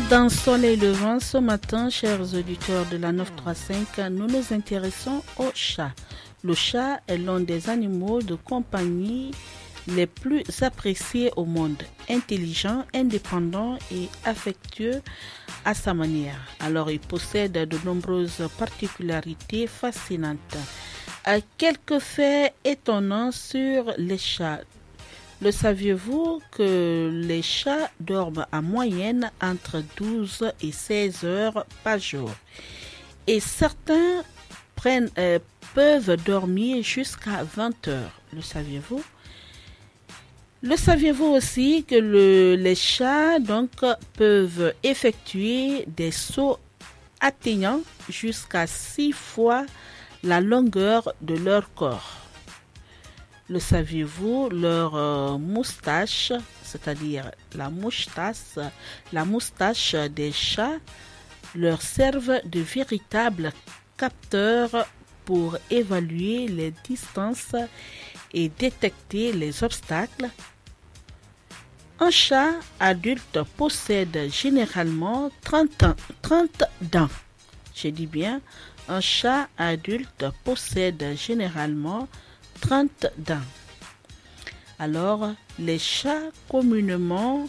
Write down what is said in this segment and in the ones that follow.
Dans Soleil Levant, ce matin, chers auditeurs de la 935, nous nous intéressons au chat. Le chat est l'un des animaux de compagnie les plus appréciés au monde, intelligent, indépendant et affectueux à sa manière. Alors, il possède de nombreuses particularités fascinantes. Quelques faits étonnants sur les chats. Le saviez-vous que les chats dorment en moyenne entre 12 et 16 heures par jour? Et certains peuvent dormir jusqu'à 20 heures. Le saviez-vous? Le saviez-vous aussi que les chats peuvent effectuer des sauts atteignant jusqu'à 6 fois la longueur de leur corps? Le saviez-vous, leur moustache, c'est-à-dire la moustache des chats, leur servent de véritables capteurs pour évaluer les distances et détecter les obstacles? Un chat adulte possède généralement 30 dents. Je dis bien, un chat adulte possède généralement 30 dents. Alors, les chats communiquent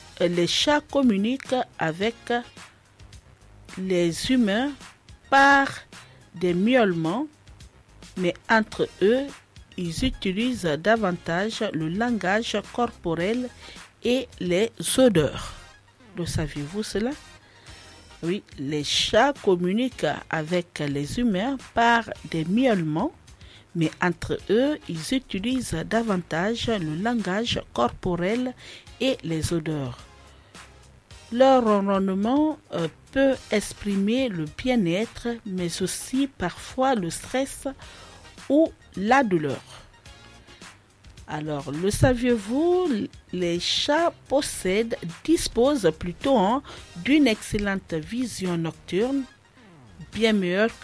avec les humains par des miaulements, mais entre eux, ils utilisent davantage le langage corporel et les odeurs. Le saviez-vous cela? Oui, les chats communiquent avec les humains par des miaulements, mais entre eux, ils utilisent davantage le langage corporel et les odeurs. Leur ronronnement peut exprimer le bien-être, mais aussi parfois le stress ou la douleur. Alors, le saviez-vous, les chats disposent plutôt d'une excellente vision nocturne, bien meilleure